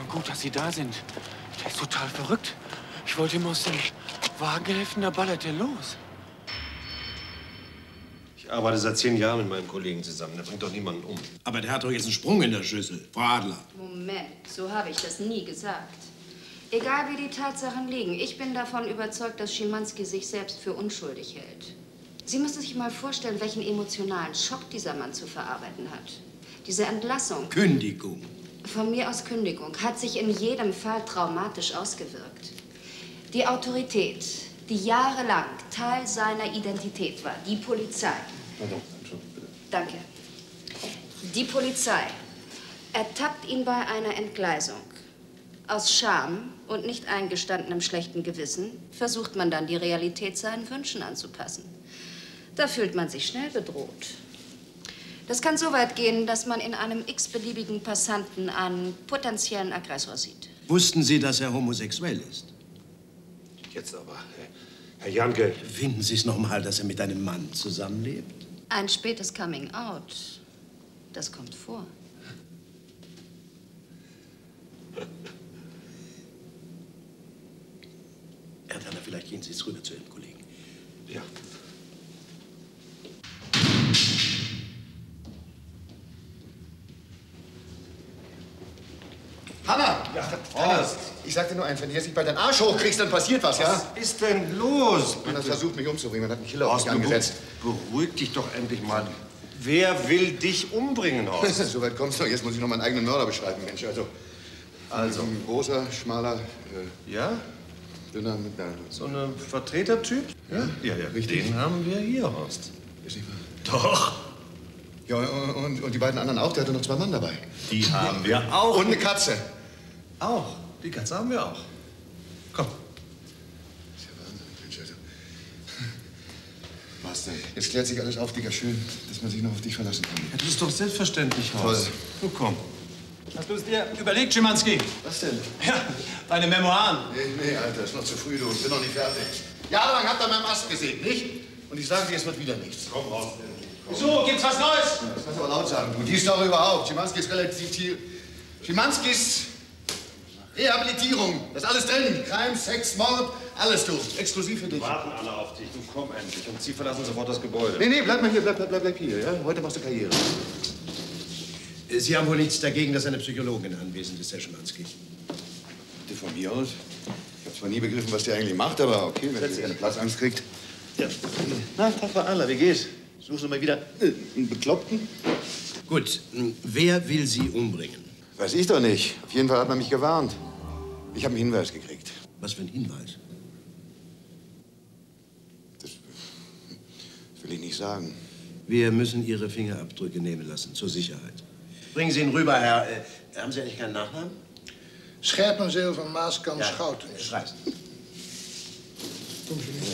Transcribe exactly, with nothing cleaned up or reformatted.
Gut, dass Sie da sind. Der ist total verrückt. Ich wollte ihm aus dem Wagen helfen, da ballert er los. Ich arbeite seit zehn Jahren mit meinem Kollegen zusammen. Der bringt doch niemanden um. Aber der hat doch jetzt einen Sprung in der Schüssel, Frau Adler. Moment, so habe ich das nie gesagt. Egal wie die Tatsachen liegen, ich bin davon überzeugt, dass Schimanski sich selbst für unschuldig hält. Sie müssen sich mal vorstellen, welchen emotionalen Schock dieser Mann zu verarbeiten hat. Diese Entlassung. Kündigung. Von mir aus Kündigung hat sich in jedem Fall traumatisch ausgewirkt. Die Autorität, die jahrelang Teil seiner Identität war, die Polizei. Pardon, Entschuldigung, bitte. Danke. Die Polizei ertappt ihn bei einer Entgleisung. Aus Scham und nicht eingestandenem schlechten Gewissen versucht man dann, die Realität seinen Wünschen anzupassen. Da fühlt man sich schnell bedroht. Das kann so weit gehen, dass man in einem x-beliebigen Passanten einen potenziellen Aggressor sieht. Wussten Sie, dass er homosexuell ist? Jetzt aber, Herr Janke. Finden Sie es normal, dass er mit einem Mann zusammenlebt? Ein spätes Coming-out, das kommt vor. Herr Tanner, vielleicht gehen Sie jetzt rüber zu Ihrem Kollegen. Ja. Hanna! Ja, Horst, ich sag dir nur eins, wenn du jetzt nicht bei deinen Arsch hochkriegst, dann passiert was, ja? Was ist denn los? Man hat versucht, mich umzubringen. Man hat einen Killer auf Horst, mich angesetzt. beruhig dich doch endlich mal. Wer will dich umbringen, Horst? So weit kommst du. Jetzt muss ich noch meinen eigenen Mörder beschreiben, Mensch. Also, Also. ein großer, schmaler, äh, Ja? dünner mit einer... So ein Vertretertyp? Ja, Ja, ja, richtig. Den haben wir hier, Horst. Ist nicht wahr? Doch. Ja, und, und, und die beiden anderen auch? Der hatte noch zwei Mann dabei. Die haben wir auch. Und eine Katze. Auch. Die Katze haben wir auch. Komm. Das ist ja Wahnsinn, Mensch. Also, Was denn? jetzt klärt sich alles auf, Digga. Schön, dass man sich noch auf dich verlassen kann. Ja, das ist doch selbstverständlich, Horst. Toll. Nun komm. Hast du es dir überlegt, Schimanski? Was denn? Ja, deine Memoiren. Nee, nee, Alter, ist noch zu früh, du. Ich bin noch nicht fertig. Jahrelang habt ihr meinem Ast gesehen, nicht? Und ich sage dir, es wird wieder nichts. Komm raus. Wieso? Gibt's was Neues? Das kannst du aber laut sagen, du. Die Story überhaupt. Schimanskis relativ... Schimanskis Rehabilitierung. Das ist alles drin. Crime, Sex, Mord, alles, du. Exklusiv für dich. Warten alle auf dich. Du komm endlich. Und Sie verlassen sofort das Gebäude. Nee, nee, bleib mal hier, bleib, bleib, bleib, bleib hier, ja? Heute machst du Karriere. Sie haben wohl nichts dagegen, dass eine Psychologin anwesend ist, Herr Schimanski. Bitte von mir aus. Ich habe zwar nie begriffen, was der eigentlich macht, aber okay, wenn sie eine Platzangst kriegt. Ja. Na, Papa Adler, wie geht's? Suchst du mal wieder äh, einen Bekloppten? Gut, wer will Sie umbringen? Weiß ich doch nicht. Auf jeden Fall hat man mich gewarnt. Ich habe einen Hinweis gekriegt. Was für ein Hinweis? Das, das will ich nicht sagen. Wir müssen Ihre Fingerabdrücke nehmen lassen, zur Sicherheit. Bringen Sie ihn rüber, Herr. Äh, haben Sie eigentlich keinen Nachnamen? Scherpenzeel van Maaskamp Schouten. Schreiben.